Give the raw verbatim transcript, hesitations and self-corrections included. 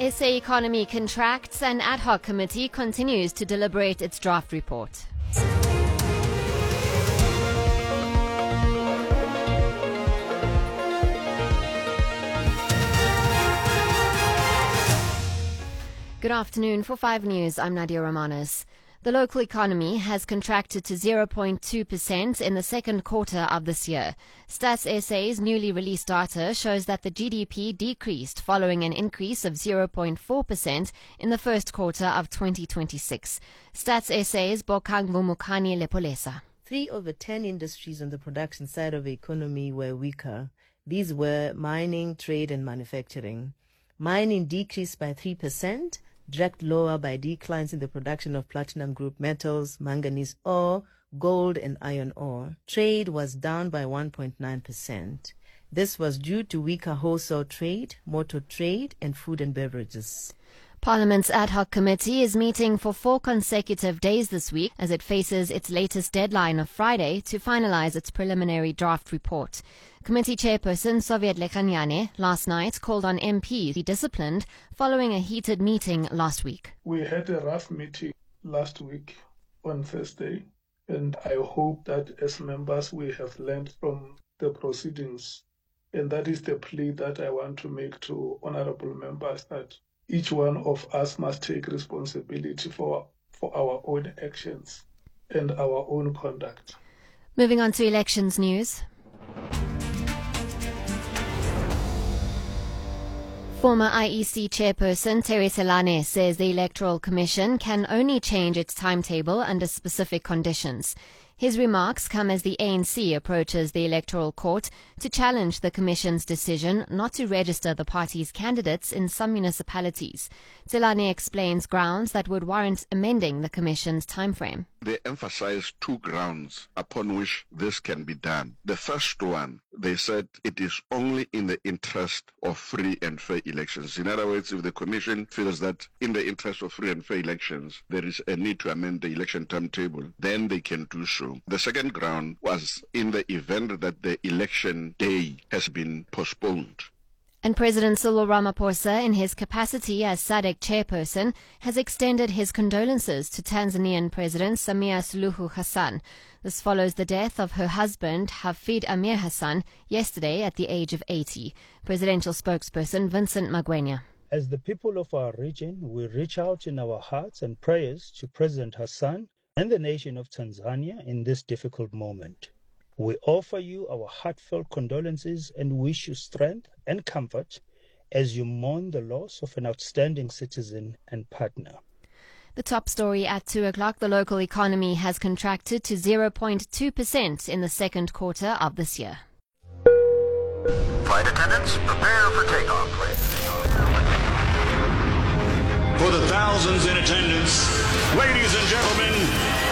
S A economy contracts and ad hoc committee continues to deliberate its draft report. Good afternoon. For five News, I'm Nadia Romanos. The local economy has contracted to zero point two percent in the second quarter of this year. Stats S A's newly released data shows that the G D P decreased following an increase of zero point four percent in the first quarter of twenty twenty-six. Stats S A's Bokang Vumukani Lepolesa. Three of the ten industries on the production side of the economy were weaker. These were mining, trade and manufacturing. Mining decreased by three percent. Dragged lower by declines in the production of platinum group metals, manganese ore, gold and iron ore. Trade was down by one point nine percent. This was due to weaker wholesale trade, motor trade and food and beverages. Parliament's ad hoc committee is meeting for four consecutive days this week as it faces its latest deadline of Friday to finalize its preliminary draft report. Committee chairperson Soviet Lekanyane last night called on M Ps to be disciplined following a heated meeting last week. We had a rough meeting last week on Thursday, and I hope that as members we have learned from the proceedings, and that is the plea that I want to make to honorable members, that each one of us must take responsibility for, for our own actions and our own conduct. Moving on to elections news. Former I E C chairperson Terry Selane says the Electoral Commission can only change its timetable under specific conditions. His remarks come as the A N C approaches the Electoral Court to challenge the Commission's decision not to register the party's candidates in some municipalities. Selane explains grounds that would warrant amending the Commission's timeframe. They emphasize two grounds upon which this can be done. The first one, they said it is only in the interest of free and fair elections. In other words, if the Commission feels that in the interest of free and fair elections, there is a need to amend the election timetable, then they can do so. The second ground was in the event that the election day has been postponed. And President Cyril Ramaphosa, in his capacity as SADC chairperson, has extended his condolences to Tanzanian President Samia Suluhu Hassan. This follows the death of her husband, Hafid Amir Hassan, yesterday at the age of eighty. Presidential spokesperson Vincent Magwenya. As the people of our region, we reach out in our hearts and prayers to President Hassan and the nation of Tanzania in this difficult moment. We offer you our heartfelt condolences and wish you strength and comfort as you mourn the loss of an outstanding citizen and partner. The top story at two o'clock, the local economy has contracted to zero point two percent in the second quarter of this year. Flight attendants, prepare for takeoff, please. For the thousands in attendance, ladies and gentlemen,